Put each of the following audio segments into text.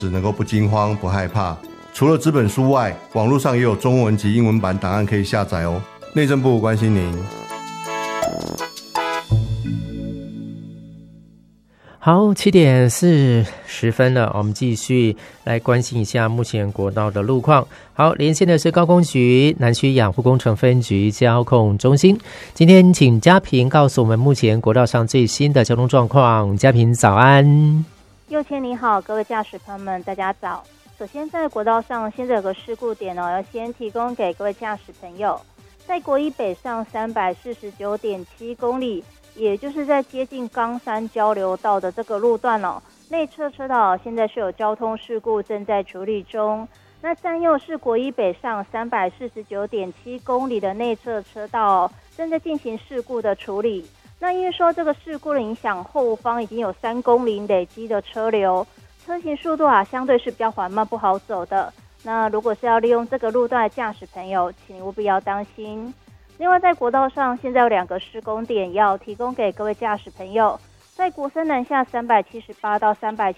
只能够不惊慌不害怕。除了纸本书外，网络上也有中文及英文版档案可以下载哦。内政部关心您。 好，7:40了，我们继续来关心一下目前国道的路况。好，连线的是高工局南区养护工程分局交控中心。今天请嘉平告诉我们目前国道上最新的交通状况。嘉平早安。 佑谦你好，各位驾驶朋友们大家早。首先在国道上现在有个事故点要先提供给各位驾驶朋友。在国一北上349.7公里，也就是在接近冈山交流道的这个路段内侧车道现在是有交通事故正在处理中。那占右是国一北上349.7公里的内侧车道正在进行事故的处理。那因为说这个事故的影响，后方已经有3公里累积的车流，车行速度相对是比较缓慢不好走的。那如果是要利用这个路段的驾驶朋友，请务必要当心。另外在国道上现在有2个施工点要提供给各位驾驶朋友。在国三南下378到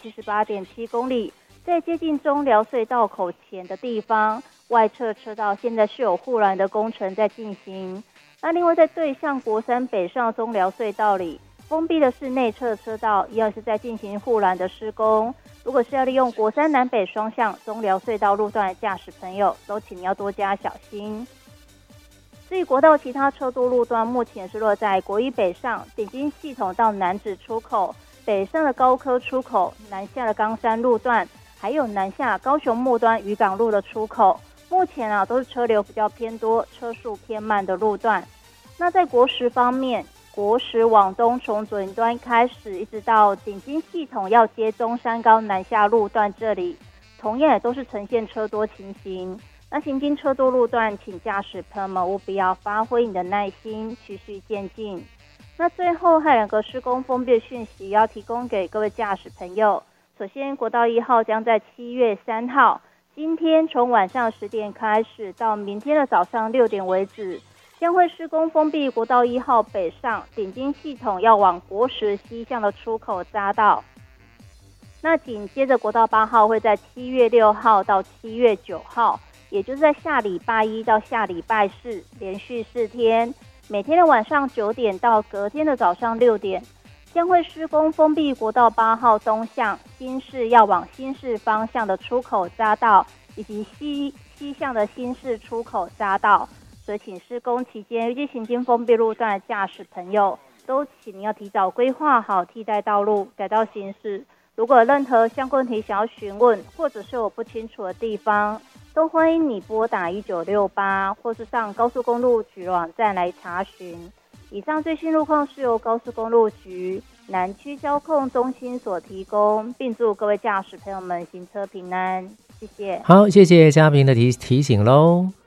378.7公里，在接近中寮隧道口前的地方，外侧车道现在是有护栏的工程在进行。那另外在对向国三北上中寮隧道里，封闭的是内侧车道，一样是在进行护栏的施工。如果是要利用国三南北双向中寮隧道路段的驾驶朋友，都请你要多加小心。至于国道其他车多路段，目前是落在国一北上顶金系统到南子出口，北上的高科出口，南下的冈山路段，还有南下高雄末端渔港路的出口，目前都是车流比较偏多，车速偏慢的路段。那在国十方面，国十往东从左端开始，一直到顶金系统要接中山高南下路段这里，同样也都是呈现车多情形。那行经车多路段，请驾驶朋友们务必要发挥你的耐心，循序渐进。那最后还有2个施工封闭讯息要提供给各位驾驶朋友。首先，国道1号将在7月3号，今天从晚上10点开始到明天的早上6点为止，将会施工封闭国道1号北上顶金系统要往国十西向的出口匝道。那紧接着国道8号会在7月6号到7月9号，也就是在下礼拜1到下礼拜4，连续4天，每天的晚上9点到隔天的早上6点，将会施工封闭国道8号东向新市要往新市方向的出口匝道，以及西向的新市出口匝道。所以请施工期间预计行经封闭路段的驾驶朋友，都请你要提早规划好替代道路，改道行驶。如果有任何相关问题想要询问，或者是有不清楚的地方，都欢迎你拨打1968，或是上高速公路局网站来查询。以上最新路况是由高速公路局南区交控中心所提供，并祝各位驾驶朋友们行车平安。谢谢。 好，谢谢嘉宾的提醒咯。